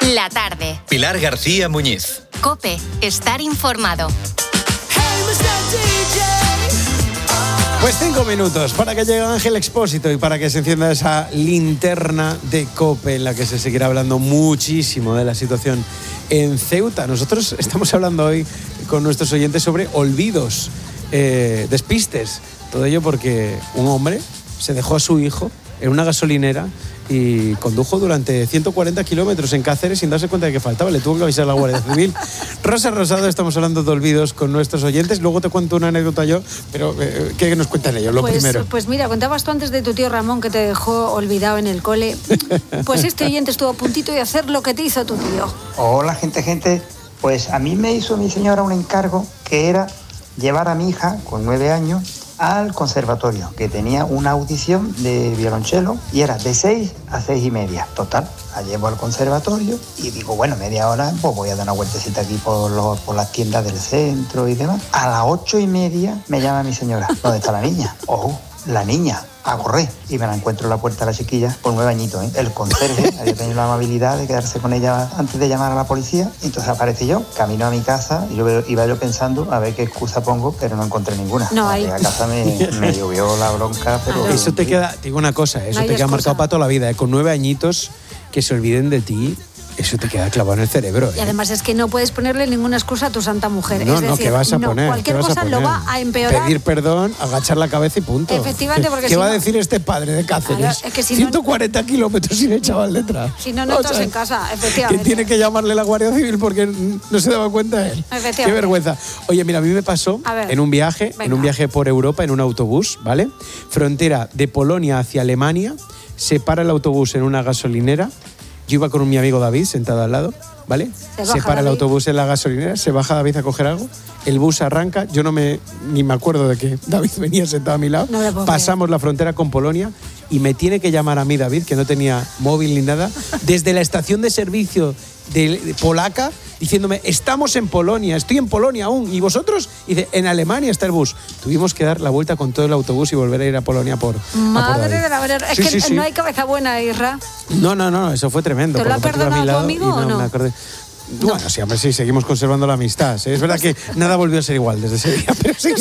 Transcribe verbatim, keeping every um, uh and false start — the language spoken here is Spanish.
La tarde. Pilar García Muñiz. COPE. Estar informado. Pues cinco minutos para que llegue Ángel Expósito y para que se encienda esa linterna de COPE en la que se seguirá hablando muchísimo de la situación en Ceuta. Nosotros estamos hablando hoy con nuestros oyentes sobre olvidos, eh, despistes. Todo ello porque un hombre se dejó a su hijo en una gasolinera y condujo durante ciento cuarenta kilómetros en Cáceres sin darse cuenta de que faltaba. Le tuvo que avisar a la Guardia Civil. Rosa Rosado, estamos hablando de olvidos con nuestros oyentes. Luego te cuento una anécdota yo, pero eh, ¿qué nos cuentan ellos? Lo pues, primero. Pues mira, contabas tú antes de tu tío Ramón que te dejó olvidado en el cole. Pues este oyente estuvo a puntito de hacer lo que te hizo tu tío. Hola, gente, gente. Pues a mí me hizo mi señora un encargo que era llevar a mi hija, con nueve años, al conservatorio, que tenía una audición de violonchelo y era de seis a seis y media. Total, la llevo al conservatorio y digo, bueno, media hora, pues voy a dar una vueltecita aquí por, los, por las tiendas del centro y demás. A las ocho y media me llama mi señora. ¿Dónde está la niña? Oh, la niña. A correr. Y me la encuentro en la puerta de la chiquilla por nueve añitos, ¿eh? El conserje había tenido la amabilidad de quedarse con ella antes de llamar a la policía. Entonces aparecí yo, camino a mi casa y yo iba yo pensando a ver qué excusa pongo, pero no encontré ninguna. No hay. A casa me, me llovió la bronca, pero... Eso te queda, te digo una cosa, eso No te queda excusa. marcado para toda la vida, ¿eh? Con nueve añitos que se olviden de ti. Eso te queda clavado en el cerebro, ¿eh? Y además es que no puedes ponerle ninguna excusa a tu santa mujer. No, es no, decir, ¿qué vas a no, poner? cualquier ¿Qué vas a cosa lo poner? va a empeorar. Pedir perdón, agachar la cabeza y punto. Efectivamente, porque ¿Qué si va no- a decir este padre de Cáceres? Claro, es que si no- ciento cuarenta kilómetros sin el chaval detrás. Si no, no O estás sea, en casa, Que efectivamente. tiene que llamarle la Guardia Civil porque no se daba cuenta él. Efectivamente. Qué vergüenza. Oye, mira, a mí me pasó A ver. en un viaje, Venga. en un viaje por Europa, en un autobús, ¿vale? Frontera de Polonia hacia Alemania, se para el autobús en una gasolinera. Yo iba con mi amigo David sentado al lado, ¿vale? Se Se, baja para el David. autobús en la gasolinera, se baja David a coger algo, el bus arranca, yo no me ni me acuerdo de que David venía sentado a mi lado. No me puedo Pasamos la frontera con Polonia y me tiene que llamar a mí David, que no tenía móvil ni nada, desde la estación de servicio de, de polaca, diciéndome, estamos en Polonia, estoy en Polonia aún, ¿y vosotros? Y dice, en Alemania está el bus. Tuvimos que dar la vuelta con todo el autobús y volver a ir a Polonia por... a por Madre David. de la verdad, es Sí, que sí, sí. no hay cabeza buena, Isra. No, no, no, eso fue tremendo. ¿Te lo porque ha me tuvo a mi perdonado tu lado amigo y o no? me acordé. Bueno, sí, hombre, sí, seguimos conservando la amistad. ¿eh? Es verdad que nada volvió a ser igual desde ese día, pero sí.